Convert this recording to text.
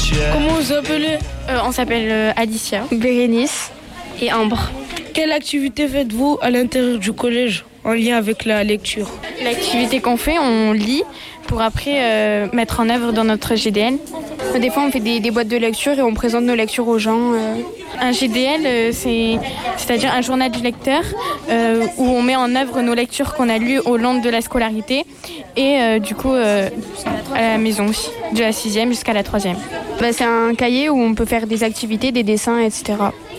Comment vous appelez? On s'appelle Alicia, Bérénice et Ambre. Quelle activité faites-vous à l'intérieur du collège en lien avec la lecture? L'activité qu'on fait, on lit pour après mettre en œuvre dans notre GDL. Des fois, on fait des boîtes de lecture et on présente nos lectures aux gens. Un GDL, c'est-à-dire un journal du lecteur où on met en œuvre nos lectures qu'on a lues au long de la scolarité et du coup à la maison aussi, de la 6e jusqu'à la 3e. C'est un cahier où on peut faire des activités, des dessins, etc.